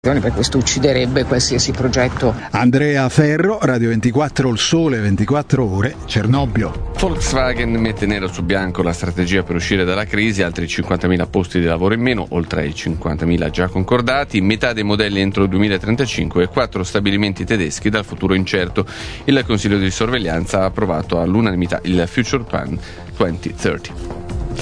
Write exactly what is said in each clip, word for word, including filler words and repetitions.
perché questo ucciderebbe qualsiasi progetto. Andrea Ferro, Radio ventiquattro, Il Sole ventiquattro Ore, Cernobbio. Volkswagen mette nero su bianco la strategia per uscire dalla crisi, altri cinquantamila posti di lavoro in meno, oltre ai cinquantamila già concordati, metà dei modelli entro il duemilatrentacinque e quattro stabilimenti tedeschi dal futuro incerto. Il Consiglio di sorveglianza ha approvato all'unanimità il Future Plan duemilatrenta.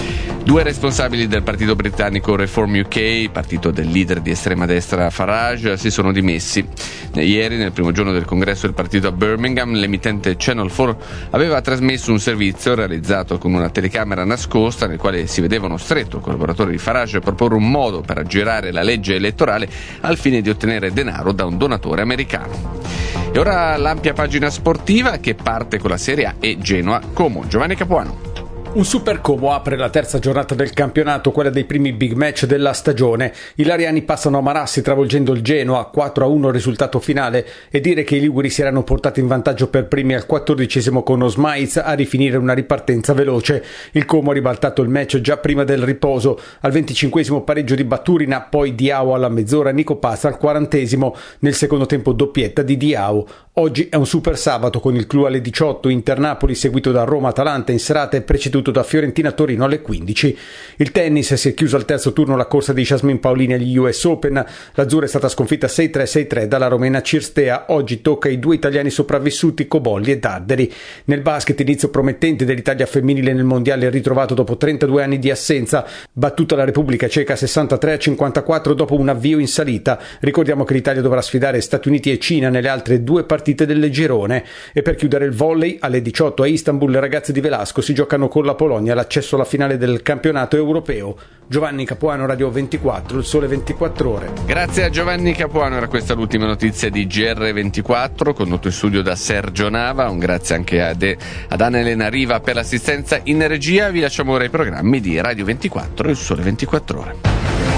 Due responsabili del partito britannico Reform U K, partito del leader di estrema destra Farage, si sono dimessi. Ieri, nel primo giorno del congresso del partito a Birmingham, l'emittente Channel quattro aveva trasmesso un servizio realizzato con una telecamera nascosta nel quale si vedeva uno stretto collaboratore di Farage proporre un modo per aggirare la legge elettorale al fine di ottenere denaro da un donatore americano. E ora l'ampia pagina sportiva che parte con la Serie A e Genoa Como. Giovanni Capuano. Un Super Como apre la terza giornata del campionato, quella dei primi big match della stagione. I lariani passano a Marassi travolgendo il Genoa, quattro a uno risultato finale, e dire che i liguri si erano portati in vantaggio per primi al quattordicesimo con Osmaiz a rifinire una ripartenza veloce. Il Como ha ribaltato il match già prima del riposo, al venticinquesimo pareggio di Baturina, poi Diao alla mezz'ora, Nico Paz al quarantesimo, nel secondo tempo doppietta di Diao. Oggi è un super sabato con il clou alle diciotto, Inter-Napoli seguito da Roma-Atalanta in serata e preceduto da Fiorentina-Torino alle quindici. Il tennis si è chiuso al terzo turno la corsa di Jasmine Paolini agli U S Open. L'azzurra è stata sconfitta sei tre sei tre dalla romena Cirstea. Oggi tocca ai due italiani sopravvissuti Cobolli e Darderi. Nel basket inizio promettente dell'Italia femminile nel mondiale ritrovato dopo trentadue anni di assenza. Battuta la Repubblica Ceca sessantatré a cinquantaquattro dopo un avvio in salita. Ricordiamo che l'Italia dovrà sfidare Stati Uniti e Cina nelle altre due partite del girone. E per chiudere il volley, alle diciotto a Istanbul le ragazze di Velasco si giocano con la Polonia l'accesso alla finale del campionato europeo. Giovanni Capuano, Radio ventiquattro, Il Sole ventiquattro Ore. Grazie a Giovanni Capuano, era questa l'ultima notizia di G R ventiquattro, condotto in studio da Sergio Nava. Un grazie anche ad, ad Anna Elena Riva per l'assistenza in regia. Vi lasciamo ora i programmi di Radio ventiquattro e Il Sole ventiquattro Ore.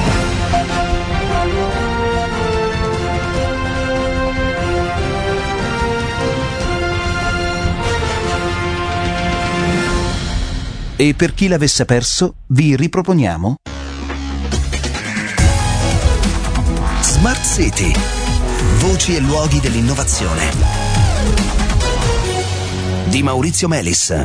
E per chi l'avesse perso, vi riproponiamo Smart City, voci e luoghi dell'innovazione di Maurizio Melis.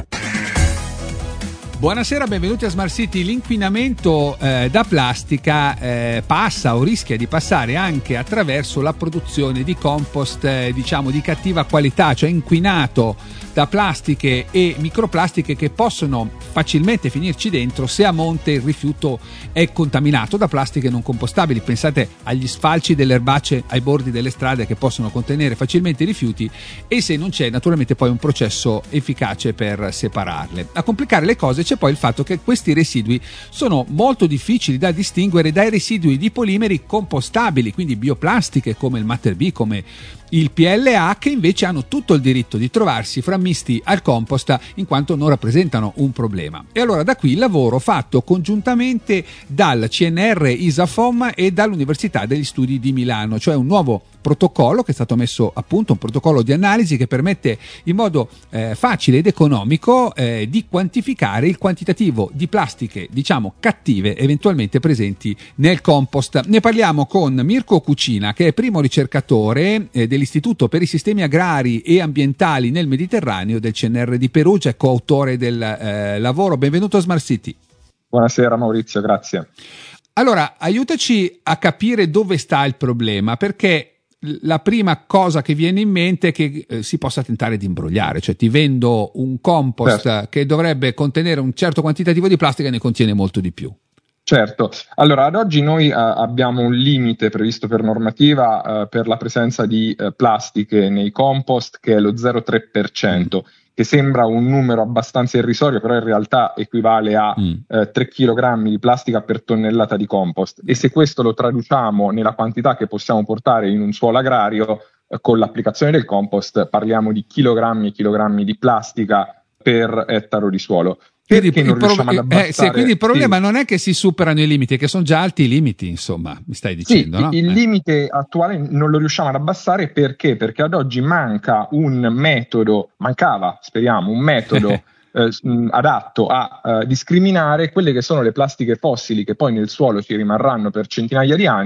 Buonasera, benvenuti a Smart City. L'inquinamento eh, da plastica eh, passa o rischia di passare anche attraverso la produzione di compost eh, diciamo di cattiva qualità, cioè inquinato da plastiche e microplastiche che possono facilmente finirci dentro se a monte il rifiuto è contaminato da plastiche non compostabili. Pensate agli sfalci delle erbacce ai bordi delle strade che possono contenere facilmente i rifiuti, e se non c'è naturalmente poi un processo efficace per separarle. A complicare le cose c'è poi il fatto che questi residui sono molto difficili da distinguere dai residui di polimeri compostabili, quindi bioplastiche come il Matter B, come il P L A, che invece hanno tutto il diritto di trovarsi frammisti al compost in quanto non rappresentano un problema. E allora da qui il lavoro fatto congiuntamente dal C N R Isafom e dall'Università degli Studi di Milano, cioè un nuovo protocollo che è stato messo a punto, un protocollo di analisi che permette in modo eh, facile ed economico eh, di quantificare il quantitativo di plastiche, diciamo cattive, eventualmente presenti nel compost. Ne parliamo con Mirko Cucina, che è primo ricercatore eh, dell'Istituto per i Sistemi Agrari e Ambientali nel Mediterraneo del C N R di Perugia e coautore del eh, lavoro. Benvenuto a Smart City. Buonasera Maurizio, grazie. Allora, aiutaci a capire dove sta il problema, perché la prima cosa che viene in mente è che eh, si possa tentare di imbrogliare, cioè ti vendo un compost certo. che dovrebbe contenere un certo quantitativo di plastica e ne contiene molto di più. Certo, allora ad oggi noi uh, abbiamo un limite previsto per normativa uh, per la presenza di uh, plastiche nei compost, che è lo zero virgola tre per cento, mm. che sembra un numero abbastanza irrisorio, però in realtà equivale a mm. uh, tre chilogrammi di plastica per tonnellata di compost, e se questo lo traduciamo nella quantità che possiamo portare in un suolo agrario, uh, con l'applicazione del compost parliamo di chilogrammi e chilogrammi di plastica per ettaro di suolo. Quindi il, pro- eh, sì, quindi il problema sì. non è che si superano i limiti, che sono già alti i limiti, insomma, mi stai dicendo, sì, no? Il eh. limite attuale non lo riusciamo ad abbassare perché? Perché ad oggi manca un metodo, mancava, speriamo, un metodo eh, adatto a eh, discriminare quelle che sono le plastiche fossili che poi nel suolo ci rimarranno per centinaia di anni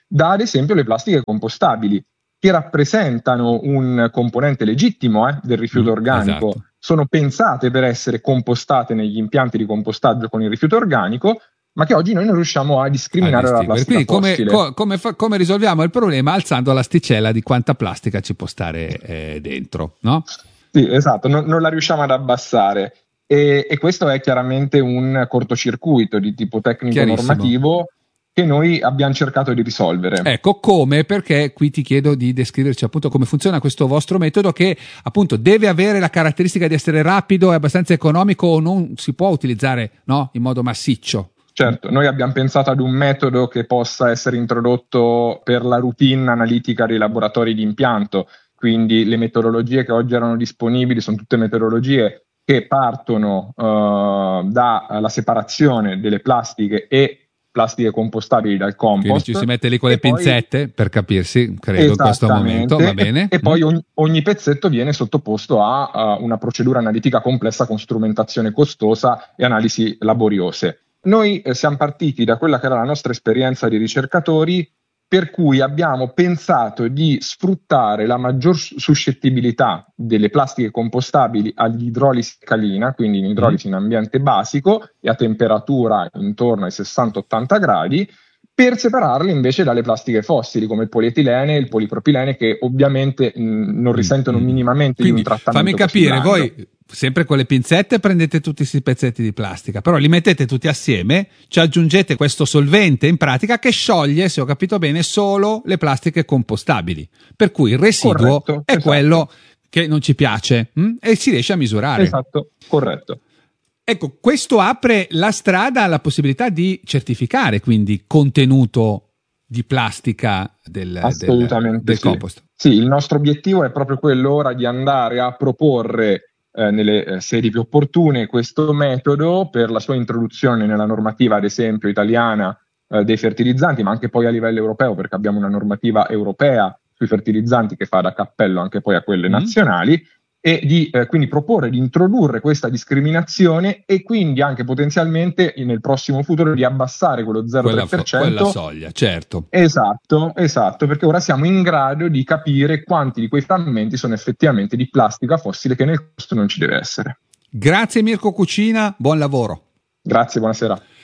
da ad esempio le plastiche compostabili, che rappresentano un componente legittimo eh, del rifiuto Mm, organico, esatto. sono pensate per essere compostate negli impianti di compostaggio con il rifiuto organico, ma che oggi noi non riusciamo a discriminare A dalla distinguere. plastica Quindi come, fossile. co- come, fa- come risolviamo il problema? Alzando l'asticella di quanta plastica ci può stare eh, dentro, no? Sì, esatto, non, non la riusciamo ad abbassare. E, e questo è chiaramente un cortocircuito di tipo tecnico-normativo che noi abbiamo cercato di risolvere. Ecco come, perché qui ti chiedo di descriverci appunto come funziona questo vostro metodo, che appunto deve avere la caratteristica di essere rapido e abbastanza economico, o non si può utilizzare, no, in modo massiccio. Certo, noi abbiamo pensato ad un metodo che possa essere introdotto per la routine analitica dei laboratori di impianto, quindi le metodologie che oggi erano disponibili sono tutte metodologie che partono uh, dalla separazione delle plastiche e plastiche compostabili dal compost. Quindi ci si mette lì con le e poi- pinzette, per capirsi, credo, in questo momento, va bene. E, e poi ogni, ogni pezzetto viene sottoposto a, a una procedura analitica complessa con strumentazione costosa e analisi laboriose. Noi eh, siamo partiti da quella che era la nostra esperienza di ricercatori, per cui abbiamo pensato di sfruttare la maggior suscettibilità delle plastiche compostabili all'idrolisi alcalina, quindi in idrolisi in ambiente basico e a temperatura intorno ai sessanta ottanta gradi, per separarle invece dalle plastiche fossili come il polietilene e il polipropilene, che ovviamente mh, non risentono minimamente Quindi di un trattamento. fammi capire, così grande. voi sempre con le pinzette prendete tutti questi pezzetti di plastica, però li mettete tutti assieme, ci aggiungete questo solvente in pratica che scioglie, se ho capito bene, solo le plastiche compostabili, per cui il residuo Corretto, è esatto. quello che non ci piace, mh? E si riesce a misurare. Esatto, corretto. Ecco, questo apre la strada alla possibilità di certificare quindi contenuto di plastica del, del, Assolutamente del sì. compost. Sì, il nostro obiettivo è proprio quello ora di andare a proporre eh, nelle eh, sedi più opportune questo metodo per la sua introduzione nella normativa, ad esempio, italiana eh, dei fertilizzanti, ma anche poi a livello europeo, perché abbiamo una normativa europea sui fertilizzanti che fa da cappello anche poi a quelle Mm. nazionali, e di eh, quindi proporre di introdurre questa discriminazione e quindi anche potenzialmente nel prossimo futuro di abbassare quello zero virgola tre per cento. Quella, quella soglia, certo. Esatto, esatto, perché ora siamo in grado di capire quanti di quei frammenti sono effettivamente di plastica fossile, che nel costo non ci deve essere. Grazie Mirko Cucina, buon lavoro. Grazie, buonasera.